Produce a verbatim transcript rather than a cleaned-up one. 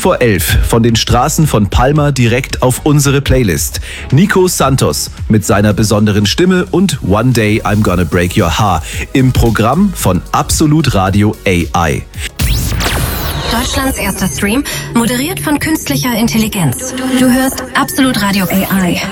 vor elf von den Straßen von Palma direkt auf unsere Playlist. Nico Santos mit seiner besonderen Stimme und One Day I'm Gonna Break Your Heart im Programm von Absolut Radio A I. Deutschlands erster Stream, moderiert von künstlicher Intelligenz. Du hörst Absolut Radio A I.